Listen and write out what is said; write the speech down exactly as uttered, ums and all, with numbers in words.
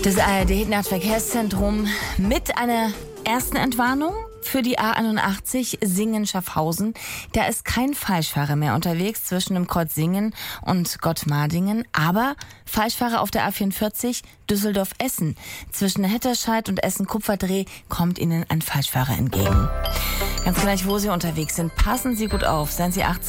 Das A R D-Nahverkehrszentrum mit einer ersten Entwarnung für die A einundachtzig Singen-Schaffhausen. Da ist kein Falschfahrer mehr unterwegs zwischen dem Kreuz Singen und Gottmardingen, aber Falschfahrer auf der A vierundvierzig Düsseldorf-Essen. Zwischen Hetterscheid und Essen-Kupferdreh kommt Ihnen ein Falschfahrer entgegen. Ganz gleich, wo Sie unterwegs sind, passen Sie gut auf, seien Sie achtsam.